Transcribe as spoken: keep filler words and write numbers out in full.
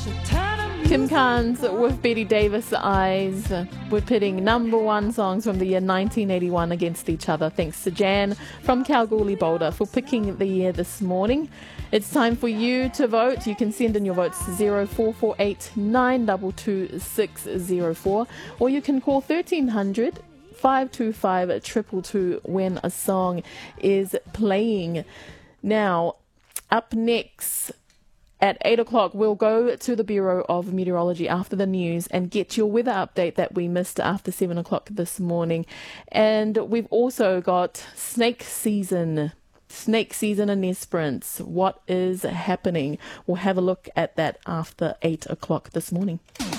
Kim Carnes with Betty Davis Eyes. We're pitting number one songs from the year nineteen eighty-one against each other. Thanks to Jan from Kalgoorlie Boulder for picking the year this morning. It's time for you to vote. You can send in your votes to zero four four eight nine two two six zero four, or you can call thirteen hundred five two five two two two when a song is playing. Now, up next, at eight o'clock, we'll go to the Bureau of Meteorology after the news and get your weather update that we missed after seven o'clock this morning. And we've also got snake season, snake season in Esperance. What is happening? We'll have a look at that after eight o'clock this morning.